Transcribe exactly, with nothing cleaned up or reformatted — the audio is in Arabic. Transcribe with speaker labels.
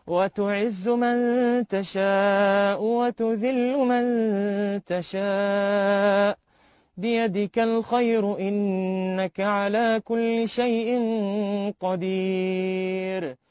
Speaker 1: وتعز من تشاء وتذل من تشاء، بيدك الخير إنك على كل شيء قدير.